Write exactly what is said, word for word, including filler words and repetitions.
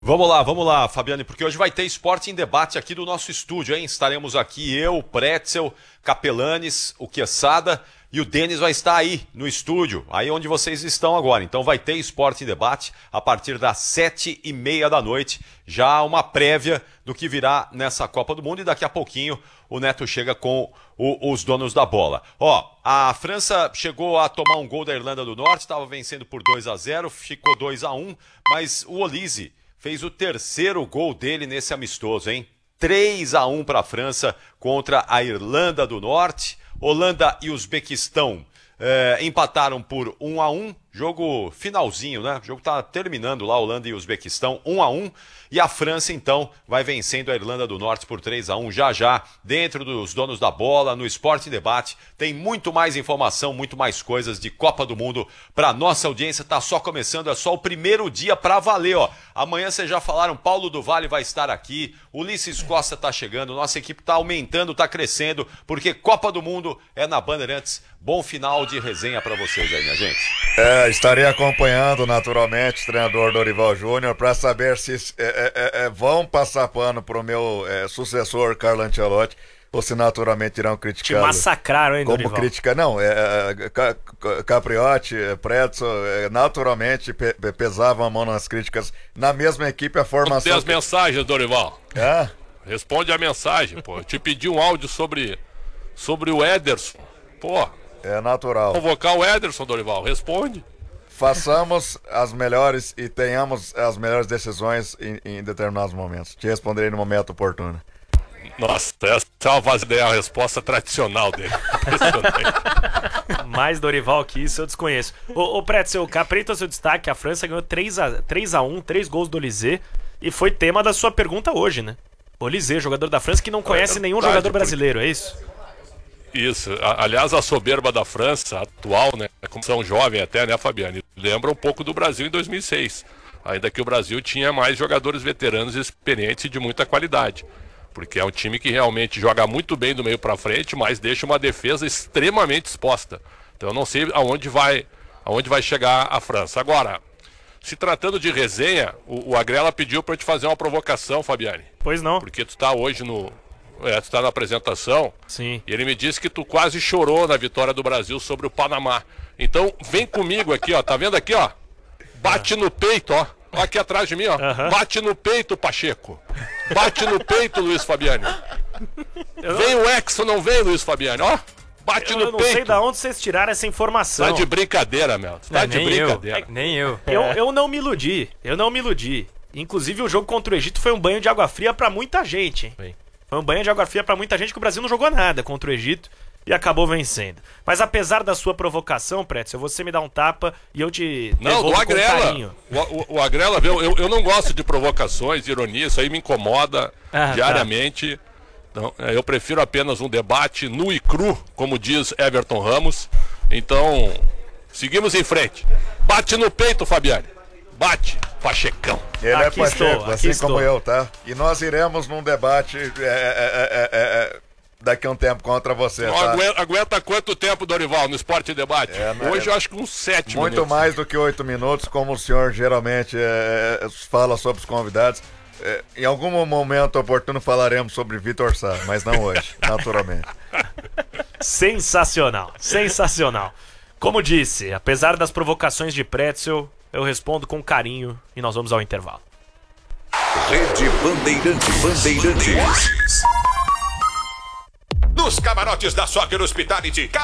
Vamos lá, vamos lá, Fabiane, porque hoje vai ter esporte em debate aqui do nosso estúdio, hein? Estaremos aqui eu, Pretzel, Capelanes, o Quesada e o Denis vai estar aí no estúdio, aí onde vocês estão agora. Então vai ter esporte em debate a partir das sete e meia da noite, já uma prévia do que virá nessa Copa do Mundo e daqui a pouquinho o Neto chega com o, os donos da bola. Ó, a França chegou a tomar um gol da Irlanda do Norte, estava vencendo por dois a zero, ficou dois a um, mas o Olise fez o terceiro gol dele nesse amistoso, hein? três a um para a França contra a Irlanda do Norte. Holanda e Uzbequistão eh, empataram por um a um. Jogo finalzinho, né? O jogo tá terminando lá, Holanda e Uzbequistão, um a um. E a França, então, vai vencendo a Irlanda do Norte por três a um. Já já, dentro dos donos da bola, no Esporte em Debate, tem muito mais informação, muito mais coisas de Copa do Mundo para nossa audiência. Tá só começando, é só o primeiro dia para valer, ó. Amanhã vocês já falaram, Paulo do Vale vai estar aqui, Ulisses Costa tá chegando, nossa equipe tá aumentando, tá crescendo, porque Copa do Mundo é na Bandeirantes. Bom final de resenha para vocês aí, minha gente. É, estarei acompanhando naturalmente o treinador Dorival Júnior para saber se é, é, é, vão passar pano pro meu é, sucessor Carlo Ancelotti ou se naturalmente irão criticar. Te massacraram, hein, Como Dorival? crítica, não, é, é, Capriotti, é, Pretzel, é, naturalmente pe, pesavam a mão nas críticas na mesma equipe, a formação. Tem as que... mensagens, Dorival. É? Responde a mensagem, pô. Eu te pedi um áudio sobre, sobre o Ederson. Pô. É natural. Convocar o Ederson, Dorival. Responde. Façamos as melhores e tenhamos as melhores decisões em, em determinados momentos. Te responderei no momento oportuno. Nossa, essa é uma, é a resposta tradicional dele. Mais Dorival que isso eu desconheço. Ô, ô Pretzel, Caprito, seu destaque, a França ganhou três a um, três gols do Olise, e foi tema da sua pergunta hoje, né? Olise, jogador da França que não conhece é, nenhum verdade, jogador brasileiro, porque... é isso? Isso, aliás, a soberba da França atual, né, como são jovem até, né, Fabiane, lembra um pouco do Brasil em dois mil e seis, ainda que o Brasil tinha mais jogadores veteranos experientes e de muita qualidade, porque é um time que realmente joga muito bem do meio para frente, mas deixa uma defesa extremamente exposta. Então eu não sei aonde vai, aonde vai chegar a França. Agora, se tratando de resenha, o, o Agrela pediu para eu te fazer uma provocação, Fabiane. Pois não. Porque tu tá hoje no... É, tu tá na apresentação. Sim. E ele me disse que tu quase chorou na vitória do Brasil sobre o Panamá. Então vem comigo aqui, ó. Tá vendo aqui, ó? Bate no peito, ó. Ó aqui atrás de mim, ó. Uhum. Bate no peito, Pacheco. Bate no peito, Luiz Fabiani. Não... Vem o Exo, não vem, Luiz Fabiani, ó. Bate eu no não peito. Não sei de onde vocês tiraram essa informação. Tá de brincadeira, Mel. Tá não, de nem brincadeira. Eu. É, nem eu. eu. Eu não me iludi. Eu não me iludi. Inclusive o jogo contra o Egito foi um banho de água fria pra muita gente. Foi. Foi um banho de água fria pra muita gente que o Brasil não jogou nada contra o Egito e acabou vencendo. Mas apesar da sua provocação, Pretzel, você me dá um tapa e eu te não, do Agrela. O, o, o Agrela, eu, eu, eu não gosto de provocações, ironia, isso aí me incomoda ah, diariamente. Tá. Então, eu prefiro apenas um debate nu e cru, como diz Everton Ramos. Então, seguimos em frente. Bate no peito, Fabiane. Bate, Pachecão. Ele aqui é Pacheco, estou, assim estou. como eu, tá? E nós iremos num debate é, é, é, é, daqui a um tempo contra você, não, tá? Aguenta, aguenta quanto tempo, Dorival, no Esporte e Debate? É, né? Hoje eu acho que uns sete Muito minutos. mais do que oito minutos, como o senhor geralmente é, fala sobre os convidados. É, em algum momento oportuno falaremos sobre Vitor Sá, mas não hoje, naturalmente. Sensacional, sensacional. Como disse, apesar das provocações de Pretzel, eu respondo com carinho e nós vamos ao intervalo. Rede Bandeirantes. Bandeirantes. Nos camarotes da Soccer Hospitality.